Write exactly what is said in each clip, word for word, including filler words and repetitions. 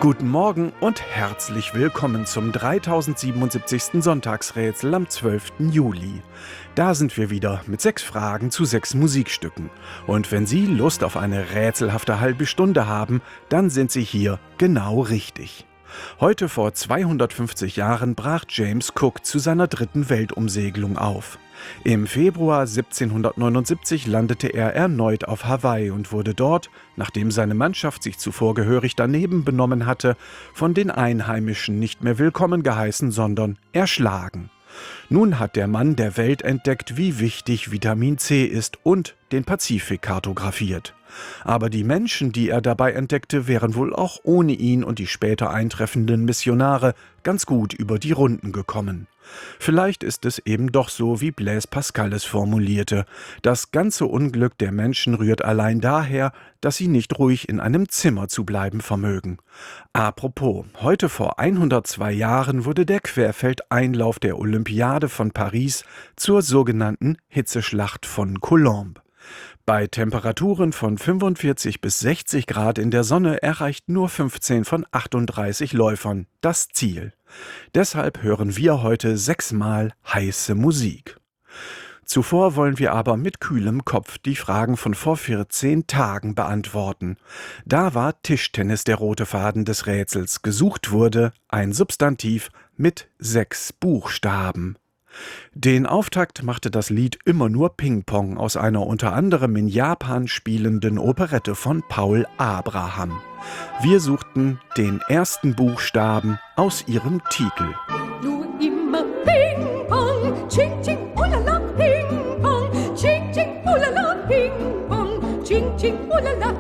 Guten Morgen und herzlich willkommen zum dreitausendsiebenundsiebzigsten Sonntagsrätsel am zwölften Juli. Da sind wir wieder mit sechs Fragen zu sechs Musikstücken. Und wenn Sie Lust auf eine rätselhafte halbe Stunde haben, dann sind Sie hier genau richtig. Heute vor zweihundertfünfzig Jahren brach James Cook zu seiner dritten Weltumsegelung auf. Im Februar siebzehnhundertneunundsiebzig landete er erneut auf Hawaii und wurde dort, nachdem seine Mannschaft sich zuvor gehörig daneben benommen hatte, von den Einheimischen nicht mehr willkommen geheißen, sondern erschlagen. Nun hat der Mann der Welt entdeckt, wie wichtig Vitamin C ist und den Pazifik kartografiert. Aber die Menschen, die er dabei entdeckte, wären wohl auch ohne ihn und die später eintreffenden Missionare ganz gut über die Runden gekommen. Vielleicht ist es eben doch so, wie Blaise Pascal es formulierte: Das ganze Unglück der Menschen rührt allein daher, dass sie nicht ruhig in einem Zimmer zu bleiben vermögen. Apropos, heute vor hundertzwei Jahren wurde der Querfeldeinlauf der Olympiade von Paris zur sogenannten Hitzeschlacht von Colombes. Bei Temperaturen von fünfundvierzig bis sechzig Grad in der Sonne erreichten nur fünfzehn von achtunddreißig Läufern das Ziel. Deshalb hören wir heute sechsmal heiße Musik. Zuvor wollen wir aber mit kühlem Kopf die Fragen von vor vierzehn Tagen beantworten. Da war Tischtennis der rote Faden des Rätsels. Gesucht wurde ein Substantiv mit sechs Buchstaben. Den Auftakt machte das Lied Immer nur Ping-Pong aus einer unter anderem in Japan spielenden Operette von Paul Abraham. Wir suchten den ersten Buchstaben aus ihrem Titel. Nur immer Ping-Pong, Ching Ching, ulala, Ping-Pong, Ching Ching, ulala, Ping-Pong, Ching Ching, ulala,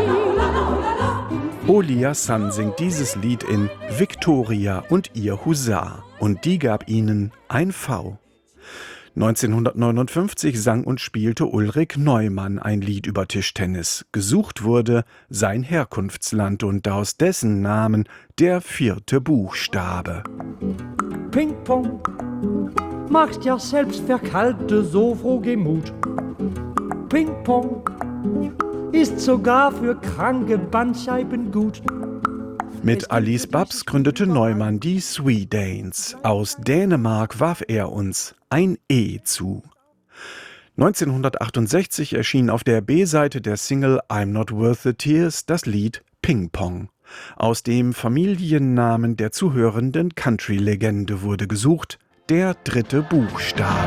Ching. Olia Sun singt dieses Lied in Victoria und ihr Husar und die gab ihnen ein V. neunzehnhundertneunundfünfzig sang und spielte Ulrik Neumann ein Lied über Tischtennis. Gesucht wurde sein Herkunftsland und aus dessen Namen der vierte Buchstabe. Ping-Pong macht ja selbst verkalte so frohgemut. Ping-Pong ist sogar für kranke Bandscheiben gut. Mit Alice Babs gründete Neumann die Swedanes. Aus Dänemark warf er uns ein E zu. neunzehnhundertachtundsechzig erschien auf der B-Seite der Single I'm Not Worth the Tears das Lied Ping Pong. Aus dem Familiennamen der zu hörenden Country-Legende wurde gesucht der dritte Buchstabe.